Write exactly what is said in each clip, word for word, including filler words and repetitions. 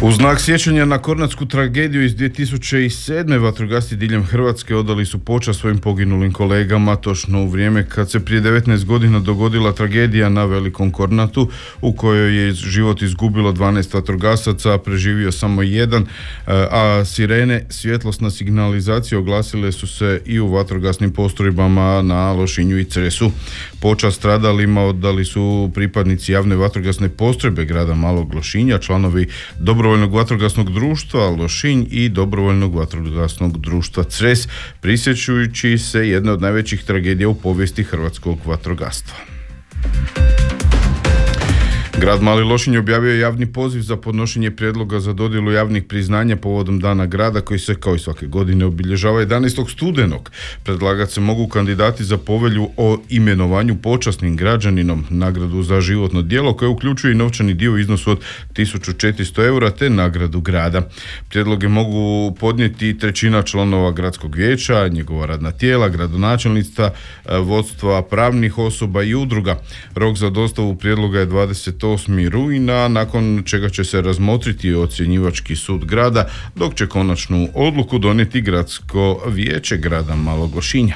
U znak sjećanja na kornatsku tragediju iz dvije tisuće sedme vatrogasci diljem Hrvatske odali su počast svojim poginulim kolegama točno u vrijeme kad se prije devetnaest godina dogodila tragedija na Velikom Kornatu u kojoj je život izgubilo dvanaest vatrogasaca, a preživio samo jedan, a sirene, svjetlosna signalizacija oglasile su se i u vatrogasnim postrojbama na Lošinju i Cresu. Počast stradalima odali su pripadnici javne vatrogasne postrojbe grada Malog Lošinja, članovi Dobrovoljnog vatrogasnog društva Lošinj i Dobrovoljnog vatrogasnog društva Cres, prisjećujući se jedne od najvećih tragedija u povijesti hrvatskog vatrogastva. Grad Mali Lošinj objavio je javni poziv za podnošenje prijedloga za dodjelu javnih priznanja povodom Dana grada koji se kao i svake godine obilježava jedanaestog studenog. Predlagat se mogu kandidati za povelju o imenovanju počasnim građaninom, nagradu za životno djelo koje uključuje i novčani dio u iznosu od tisuću četiristo eura te nagradu grada. Prijedloge mogu podnijeti trećina članova gradskog vijeća, njegova radna tijela, gradonačelnica, vodstva pravnih osoba i udruga. Rok za dostavu prijedloga je dvadeset osmi rujna, nakon čega će se razmotriti ocjenjivački sud grada, dok će konačnu odluku donijeti gradsko vijeće grada Malog Lošinja.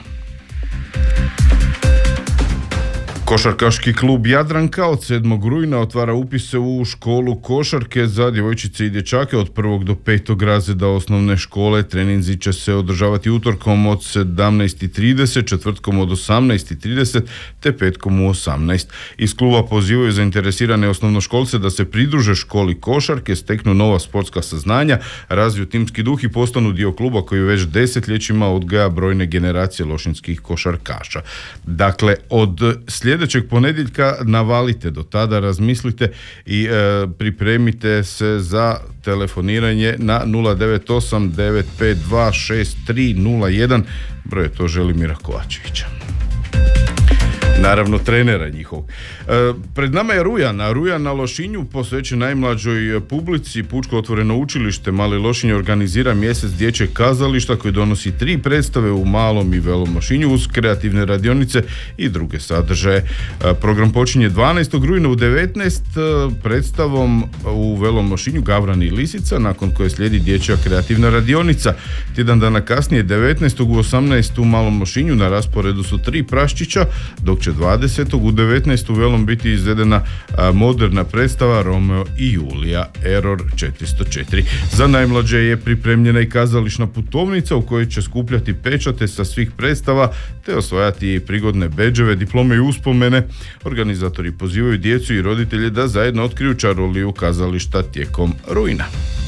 Košarkaški klub Jadranka od sedmog rujna otvara upise u školu košarke za djevojčice i dječake od prvog do petog razreda osnovne škole. Treninzi će se održavati utorkom od sedamnaest i trideset, četvrtkom od osamnaest i trideset te petkom u osamnaest. Iz kluba pozivaju zainteresirane osnovnoškolce da se pridruže školi košarke, steknu nova sportska saznanja, razviju timski duh i postanu dio kluba koji već desetljećima odgaja brojne generacije lošinskih košarkaša. Dakle, od slijed sljedećeg ponedjeljka navalite, do tada razmislite i e, pripremite se za telefoniranje na nula devet osam devet pet dva šest tri nula jedan, broj je to Želimira Kovačevića. Naravno, trenera njihovog. E, pred nama je Rujan, a Rujan na Lošinju posvećen najmlađoj publici. Pučko otvoreno učilište Mali Lošinj organizira mjesec dječjeg kazališta koji donosi tri predstave u Malom i Velom Lošinju uz kreativne radionice i druge sadržaje. E, program počinje dvanaestog rujna u devetnaest predstavom u Velom Lošinju Gavran i Lisica, nakon koje slijedi dječja kreativna radionica. Tjedan dana kasnije devetnaestog u osamnaest u Malom Lošinju na rasporedu su tri praščića, dok će dvadesetog u devetnaest u Velom biti izvedena a, moderna predstava Romeo i Julija Error četiristo četiri. Za najmlađe je pripremljena i kazališna putovnica u kojoj će skupljati pečate sa svih predstava te osvajati prigodne bedževe, diplome i uspomene. Organizatori pozivaju djecu i roditelje da zajedno otkriju čaroliju kazališta tijekom rujna.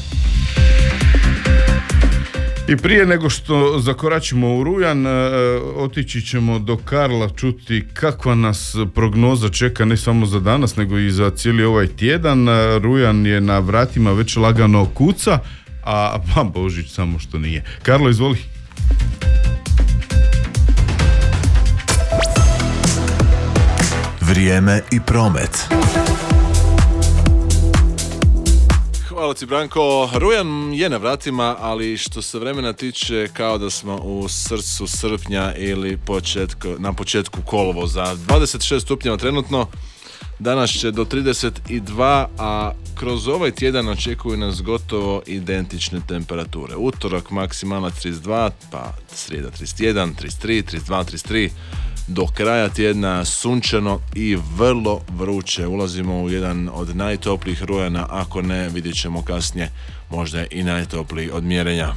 I prije nego što zakoračimo u rujan, otići ćemo do Karla čuti kakva nas prognoza čeka ne samo za danas, nego i za cijeli ovaj tjedan. Rujan je na vratima, već lagano kuca, a pa Božić samo što nije. Karlo, izvoli. Vrijeme i promet. Hvala ti, Branko. Rujan je na vratima, ali što se vremena tiče kao da smo u srcu srpnja ili početku, na početku kolovoza. dvadeset šest stupnjeva trenutno, danas će do trideset dva, a kroz ovaj tjedan očekuju nas gotovo identične temperature. Utorak maksimalna trideset dva, pa srijeda trideset jedan, trideset tri, trideset dva, trideset tri. Do kraja tjedna sunčano i vrlo vruće. Ulazimo u jedan od najtoplijih rujana, ako ne, vidjet ćemo kasnije, možda i najtopliji od mjerenja.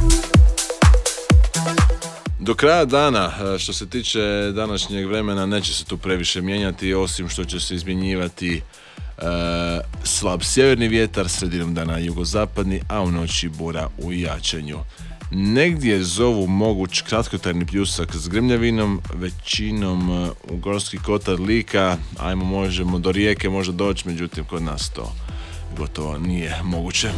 Do kraja dana, što se tiče današnjeg vremena, neće se tu previše mijenjati, osim što će se izmjenjivati e, slab sjeverni vjetar, sredinom dana jugozapadni, a u noći bura u jačanju. Negdje zovu moguć kratkotrajni pljusak s grmljavinom, većinom u Gorski kotar, Lika, ajmo možemo do Rijeke možda doći, međutim kod nas to gotovo nije moguće.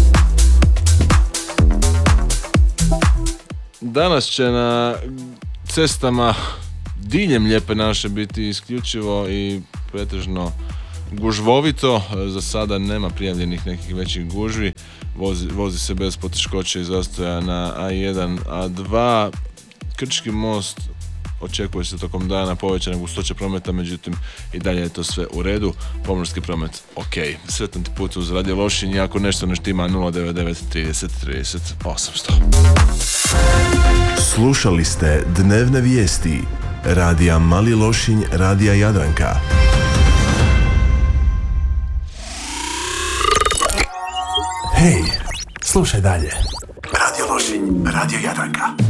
Danas će na cestama diljem Lijepe naše biti isključivo i pretežno gužvovito. Za sada nema prijavljenih nekih većih gužvi. Vozi, vozi se bez poteškoća i zastoja na A jedan, A dva. Krčki most očekuje se tokom dana povećane gustoće prometa, međutim i dalje je to sve u redu. Pomorski promet ok. Sretan ti put uz Radio Lošinj, ako nešto ne štima nula devet devet trideset trideset osamsto. Slušali ste dnevne vijesti Radija Mali Lošinj, Radija Jadranka. Hej, slušaj dalje. Radio Lošinj, Radio Jadranka.